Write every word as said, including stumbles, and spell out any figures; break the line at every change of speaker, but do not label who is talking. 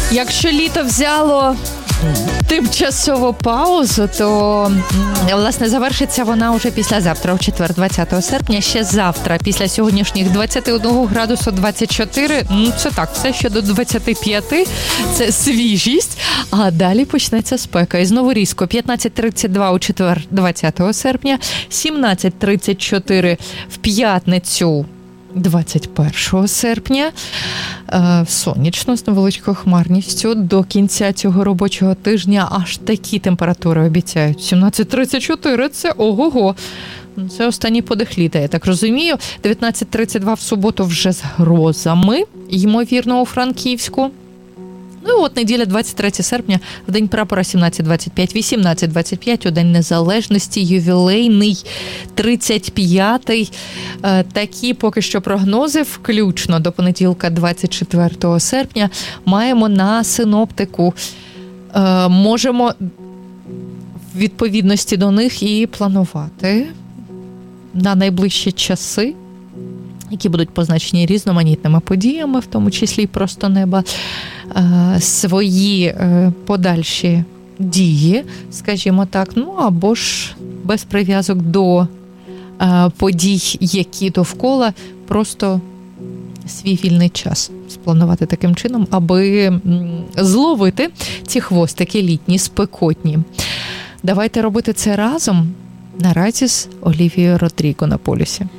Якщо літо взяло тимчасову паузу, то, власне, завершиться вона уже післязавтра, у четвер, двадцятого серпня. Ще завтра, після сьогоднішніх двадцять один градусу двадцять чотири, ну, це так, все ще до двадцять п'ять, це свіжість, а далі почнеться спека. І знову різко, п'ятнадцять тридцять два у четвер, двадцятого серпня, сімнадцять тридцять чотири в п'ятницю, двадцять першого серпня, сонячно з невеличкою хмарністю. До кінця цього робочого тижня аж такі температури обіцяють. сімнадцять тридцять чотири – це ого-го. Це останній подих літа, я так розумію. дев'ятнадцять тридцять два в суботу вже з грозами, ймовірно, у Франківську. Ну і от неділя, двадцять третього серпня, в День прапора сімнадцять двадцять п'ять, вісімнадцять двадцять п'ять, у День Незалежності, ювілейний тридцять п'ятий. Такі поки що прогнози, включно до понеділка, двадцять четвертого серпня, маємо на синоптику. Можемо в відповідності до них і планувати на найближчі часи, які будуть позначені різноманітними подіями, в тому числі і просто неба, свої подальші дії, скажімо так, ну або ж без прив'язок до подій, які довкола, просто свій вільний час спланувати таким чином, аби зловити ці хвостики літні, спекотні. Давайте робити це разом. Наразі з Олівією Родріго на полюсі.